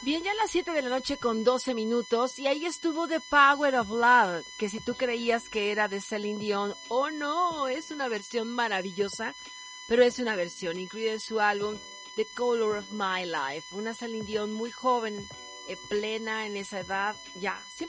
Bien, ya a las 7 de la noche con 12 minutos y ahí estuvo The Power of Love, que si tú creías que era de Celine Dion, oh no, es una versión maravillosa, pero es una versión incluida en su álbum The Color of My Life, una Celine Dion muy joven, plena en esa edad, ya,